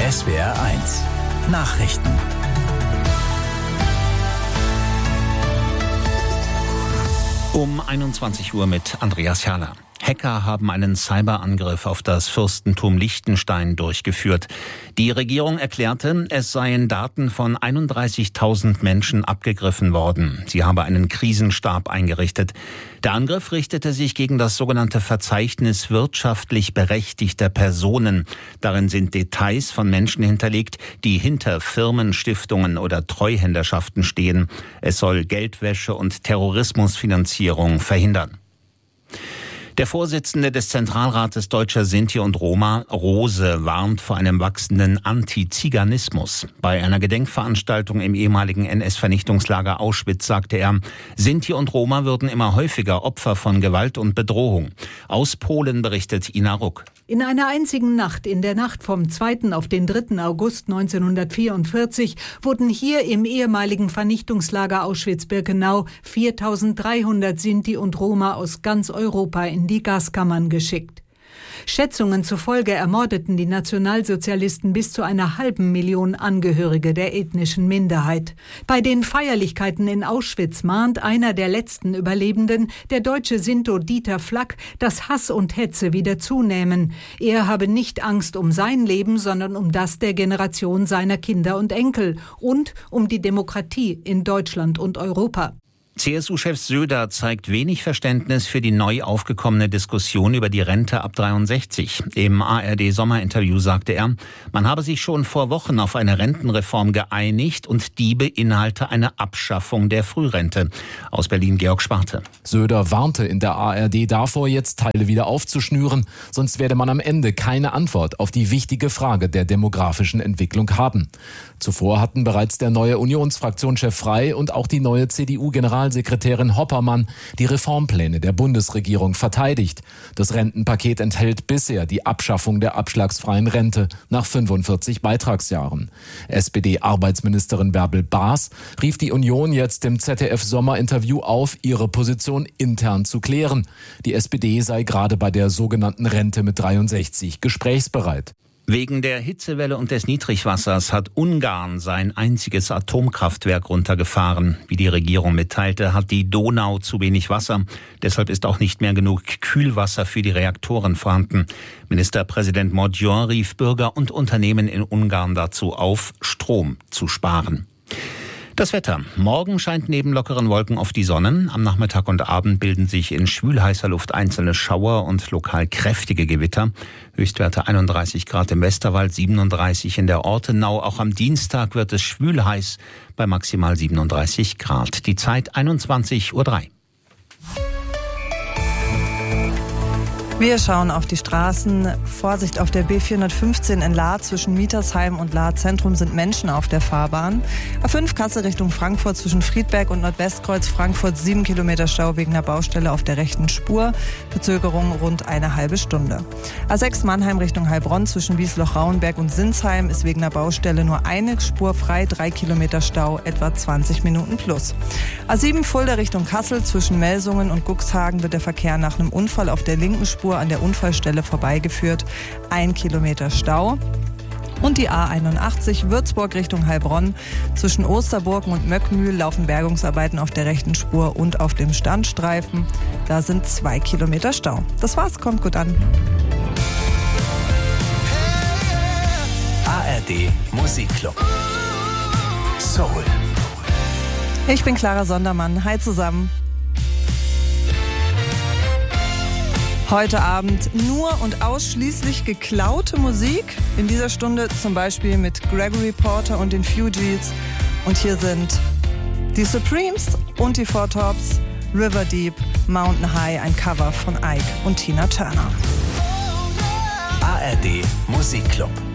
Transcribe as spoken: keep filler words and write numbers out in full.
S W R eins Nachrichten. Um einundzwanzig Uhr mit Andreas Herrler. Hacker haben einen Cyberangriff auf das Fürstentum Liechtenstein durchgeführt. Die Regierung erklärte, es seien Daten von einunddreißigtausend Menschen abgegriffen worden. Sie habe einen Krisenstab eingerichtet. Der Angriff richtete sich gegen das sogenannte Verzeichnis wirtschaftlich berechtigter Personen. Darin sind Details von Menschen hinterlegt, die hinter Firmen, Stiftungen oder Treuhänderschaften stehen. Es soll Geldwäsche und Terrorismusfinanzierung verhindern. Der Vorsitzende des Zentralrates Deutscher Sinti und Roma, Rose, warnt vor einem wachsenden Antiziganismus. Bei einer Gedenkveranstaltung im ehemaligen N S-Vernichtungslager Auschwitz sagte er, Sinti und Roma würden immer häufiger Opfer von Gewalt und Bedrohung. Aus Polen berichtet Ina Ruck. In einer einzigen Nacht, in der Nacht vom zweiten auf den dritten August neunzehnhundertvierundvierzig, wurden hier im ehemaligen Vernichtungslager Auschwitz-Birkenau viertausenddreihundert Sinti und Roma aus ganz Europa in die Gaskammern geschickt. Schätzungen zufolge ermordeten die Nationalsozialisten bis zu einer halben Million Angehörige der ethnischen Minderheit. Bei den Feierlichkeiten in Auschwitz mahnt einer der letzten Überlebenden, der deutsche Sinto Dieter Flack, dass Hass und Hetze wieder zunehmen. Er habe nicht Angst um sein Leben, sondern um das der Generation seiner Kinder und Enkel und um die Demokratie in Deutschland und Europa. C S U-Chef Söder zeigt wenig Verständnis für die neu aufgekommene Diskussion über die Rente ab dreiundsechzig. Im A R D-Sommerinterview sagte er, man habe sich schon vor Wochen auf eine Rentenreform geeinigt und die beinhalte eine Abschaffung der Frührente. Aus Berlin Georg Schwarte. Söder warnte in der A R D davor, jetzt Teile wieder aufzuschnüren, sonst werde man am Ende keine Antwort auf die wichtige Frage der demografischen Entwicklung haben. Zuvor hatten bereits der neue Unionsfraktionschef Frey und auch die neue C D U-Generalsekretärin Hoppermann die Reformpläne der Bundesregierung verteidigt. Das Rentenpaket enthält bisher die Abschaffung der abschlagsfreien Rente nach fünfundvierzig Beitragsjahren. S P D-Arbeitsministerin Bärbel Baas rief die Union jetzt im Z D F-Sommerinterview auf, ihre Position intern zu klären. Die S P D sei gerade bei der sogenannten Rente mit dreiundsechzig gesprächsbereit. Wegen der Hitzewelle und des Niedrigwassers hat Ungarn sein einziges Atomkraftwerk runtergefahren. Wie die Regierung mitteilte, hat die Donau zu wenig Wasser. Deshalb ist auch nicht mehr genug Kühlwasser für die Reaktoren vorhanden. Ministerpräsident Magyar rief Bürger und Unternehmen in Ungarn dazu auf, Strom zu sparen. Das Wetter. Morgen scheint neben lockeren Wolken oft die Sonne. Am Nachmittag und Abend bilden sich in schwülheißer Luft einzelne Schauer und lokal kräftige Gewitter. Höchstwerte einunddreißig Grad im Westerwald, siebenunddreißig in der Ortenau. Auch am Dienstag wird es schwülheiß bei maximal siebenunddreißig Grad. Die Zeit einundzwanzig Uhr drei. Wir schauen auf die Straßen. Vorsicht auf der B vierhundertfünfzehn in Lahr. Zwischen Mietersheim und Lahr Zentrum sind Menschen auf der Fahrbahn. A fünf Kassel Richtung Frankfurt zwischen Friedberg und Nordwestkreuz Frankfurt sieben Kilometer Stau wegen der Baustelle auf der rechten Spur. Verzögerung rund eine halbe Stunde. A sechs Mannheim Richtung Heilbronn zwischen Wiesloch-Rauenberg und Sinsheim ist wegen der Baustelle nur eine Spur frei. drei Kilometer Stau, etwa zwanzig Minuten plus. A sieben Fulda Richtung Kassel zwischen Melsungen und Guxhagen wird der Verkehr nach einem Unfall auf der linken Spur an der Unfallstelle vorbeigeführt. Ein Kilometer Stau. Und die A einundachtzig Würzburg Richtung Heilbronn. Zwischen Osterburgen und Möckmühl laufen Bergungsarbeiten auf der rechten Spur und auf dem Standstreifen. Da sind zwei Kilometer Stau. Das war's, kommt gut an. A R D Musikclub. Soul. Ich bin Clara Sondermann. Hi zusammen. Heute Abend nur und ausschließlich geklaute Musik. In dieser Stunde zum Beispiel mit Gregory Porter und den Fugees. Und hier sind die Supremes und die Four Tops, River Deep, Mountain High, ein Cover von Ike und Tina Turner. A R D Musikclub.